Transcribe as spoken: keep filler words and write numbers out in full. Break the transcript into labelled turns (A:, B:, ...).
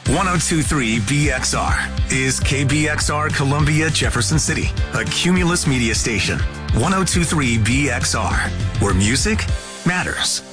A: ten twenty-three B X R is K B X R Columbia, Jefferson City, a Cumulus media station. ten twenty-three B X R, where music matters.